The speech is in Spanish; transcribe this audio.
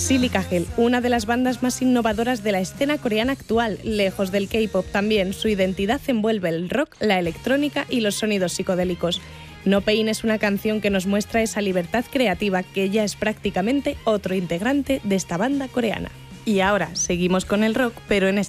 Silica Gel, una de las bandas más innovadoras de la escena coreana actual, lejos del K-pop también, su identidad envuelve el rock, la electrónica y los sonidos psicodélicos. No Pain es una canción que nos muestra esa libertad creativa que ya es prácticamente otro integrante de esta banda coreana. Y ahora seguimos con el rock, pero en